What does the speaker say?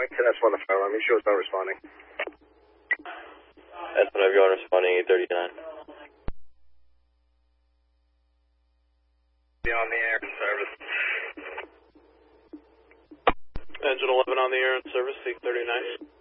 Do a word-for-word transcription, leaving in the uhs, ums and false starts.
that's one of the fire alarm. He sure is not responding. That's one of you responding, eight thirty-nine. Be on the air in service. Engine eleven on the air in service, eight thirty-nine.